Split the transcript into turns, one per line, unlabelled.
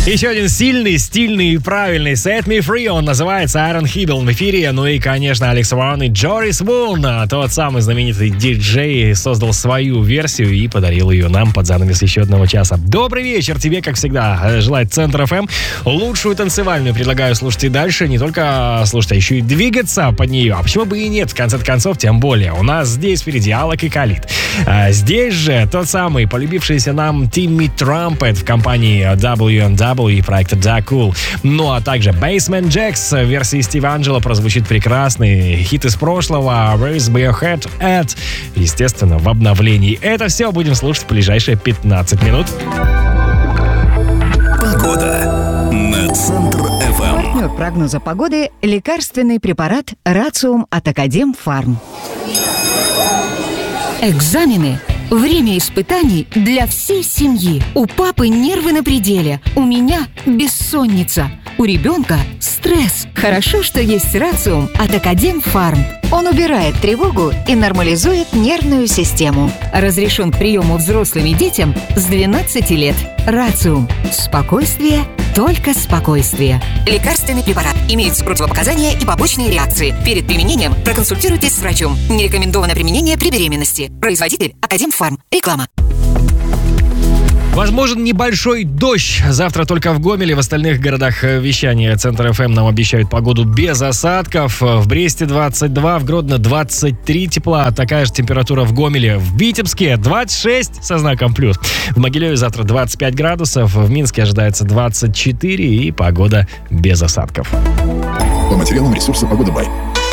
Еще один сильный, стильный и правильный Set Me Free. Он называется Iron Hibble в эфире. Ну и, конечно, Алекс Ван и Джорис Вун. Тот самый знаменитый диджей создал свою версию и подарил ее нам под занавес еще одного часа. Добрый вечер тебе, как всегда, желает Центр ФМ. Лучшую танцевальную предлагаю слушать и дальше. Не только слушать, а еще и двигаться под нее. А почему бы и нет, в конце концов, тем более. У нас здесь впереди Алок и Калид. Здесь же тот самый полюбившийся нам Тимми Трампет в компании W&W и проекта Da Cool. Ну а также Basement Jaxx в версии Стива Анджело прозвучит прекрасный хит из прошлого Where's Your Head At, естественно, в обновлении. Это все будем слушать в ближайшие 15 минут.
Погода на Центр-ФМ.
Партнер прогноза погоды — лекарственный препарат Рациум от Академфарм. Экзамены. Время испытаний для всей семьи. У папы нервы на пределе, у меня бессонница, у ребенка стресс. Хорошо, что есть Рациум от Академфарм. Он убирает тревогу и нормализует нервную систему. Разрешен к приему взрослым и детям с 12 лет. Рациум. Спокойствие, только спокойствие. Лекарственный препарат. Имеются противопоказания и побочные реакции. Перед применением проконсультируйтесь с врачом. Не рекомендовано применение при беременности. Производитель Академфарм. Реклама.
Возможен небольшой дождь. Завтра только в Гомеле, в остальных городах вещания Центр ФМ нам обещают погоду без осадков. В Бресте 22, в Гродно 23 тепла. Такая же температура в Гомеле. В Витебске 26 со знаком плюс. В Могилеве завтра 25 градусов. В Минске ожидается 24 и погода без осадков.
По материалам ресурса «Погода Бай».